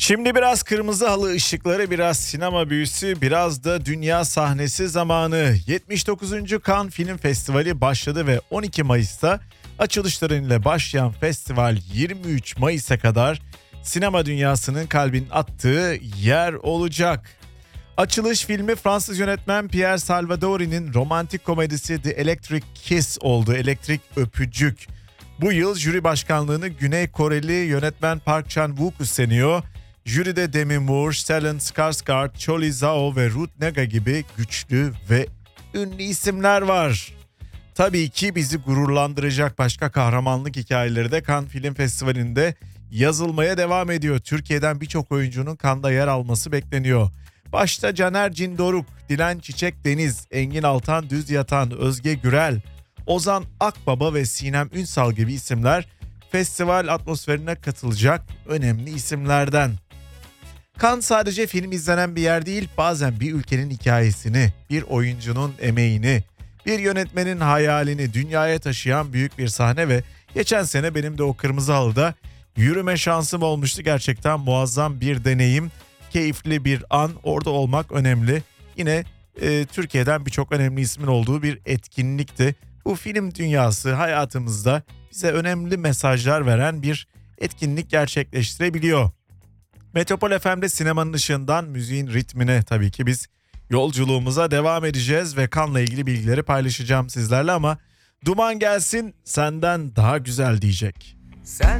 Şimdi biraz kırmızı halı ışıkları, biraz sinema büyüsü, biraz da dünya sahnesi zamanı. 79. Cannes Film Festivali başladı ve 12 Mayıs'ta açılışlarıyla başlayan festival 23 Mayıs'a kadar sinema dünyasının kalbinin attığı yer olacak. Açılış filmi Fransız yönetmen Pierre Salvadori'nin romantik komedisi The Electric Kiss oldu. Elektrik Öpücük. Bu yıl jüri başkanlığını Güney Koreli yönetmen Park Chan-wook üstleniyor. Jüride Demi Moore, Stellan Skarsgård, Chloe Zhao ve Ruth Negga gibi güçlü ve ünlü isimler var. Tabii ki bizi gururlandıracak başka kahramanlık hikayeleri de Cannes Film Festivali'nde yazılmaya devam ediyor. Türkiye'den birçok oyuncunun Cannes'da yer alması bekleniyor. Başta Caner Cindoruk, Dilan Çiçek Deniz, Engin Altan Düz Yatan, Özge Gürel, Ozan Akbaba ve Sinem Ünsal gibi isimler festival atmosferine katılacak önemli isimlerden. Cannes sadece film izlenen bir yer değil, bazen bir ülkenin hikayesini, bir oyuncunun emeğini, bir yönetmenin hayalini dünyaya taşıyan büyük bir sahne ve geçen sene benim de o kırmızı halıda yürüme şansım olmuştu. Gerçekten muazzam bir deneyim, keyifli bir an, orada olmak önemli. Yine Türkiye'den birçok önemli ismin olduğu bir etkinlikti. Bu film dünyası hayatımızda bize önemli mesajlar veren bir etkinlik gerçekleştirebiliyor. Metropol FM'de sinemanın ışığından müziğin ritmine tabii ki biz yolculuğumuza devam edeceğiz ve Cannes'la ilgili bilgileri paylaşacağım sizlerle ama duman gelsin senden daha güzel diyecek. Sen